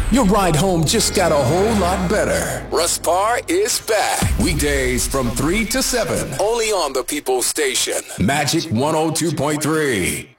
Your ride home just got a whole lot better. Russ Parr is back. Weekdays from 3 to 7. Only on the People's Station. Magic 102.3.